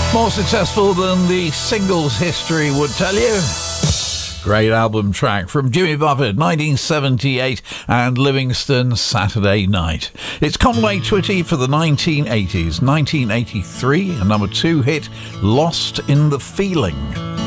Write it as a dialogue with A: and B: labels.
A: More successful than the singles history would tell you. Great album track from Jimmy Buffett, 1978, and Livingston, Saturday Night. It's Conway Twitty for the 1980s. 1983, a number 2 hit, Lost in the Feeling.